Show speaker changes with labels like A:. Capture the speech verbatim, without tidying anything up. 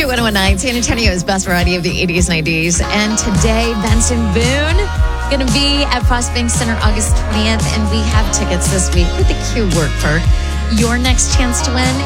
A: one oh one point nine, San Antonio's best variety of the eighties, nineties. And today, Benson Boone is going to be at Frost Bank Center August twentieth. And we have tickets this week with the Q Work for your next chance to win